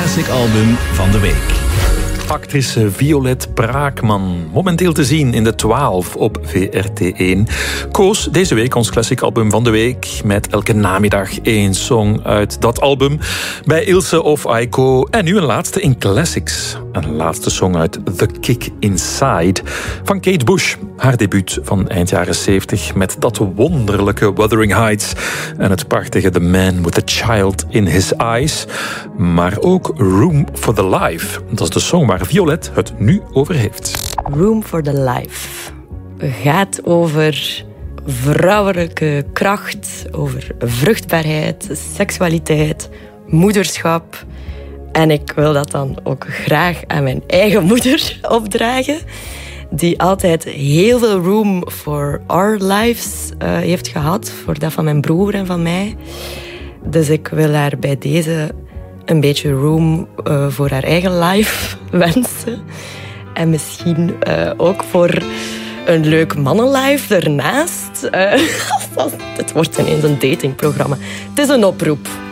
Classic Album van de Week. Actrice Violet Braakman, momenteel te zien in de 12 op VRT1, koos deze week ons Classic Album van de Week met elke namiddag 1 song uit dat album bij Ilse of Aiko. En nu een laatste in Classics. Een laatste song uit The Kick Inside van Kate Bush. Haar debuut van eind jaren 70 met dat wonderlijke Wuthering Heights en het prachtige The Man with a Child in His Eyes. Maar ook Room for the Life. Dat is de song waar Violet het nu over heeft. Room for the Life gaat over vrouwelijke kracht, over vruchtbaarheid, seksualiteit, moederschap. En ik wil dat dan ook graag aan mijn eigen moeder opdragen, die altijd heel veel room for our lives heeft gehad, voor dat van mijn broer en van mij. Dus ik wil haar bij deze een beetje room voor haar eigen life wensen. En misschien ook voor een leuk mannenlife ernaast. Het wordt ineens een datingprogramma. Het is een oproep.